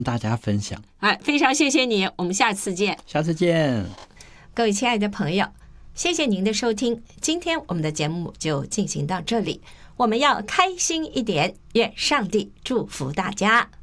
大家分享。 非常谢谢你，我们下次见。 下次见。 各位亲爱的朋友，谢谢您的收听，今天我们的节目就进行到这里，我们要开心一点，愿上帝祝福大家。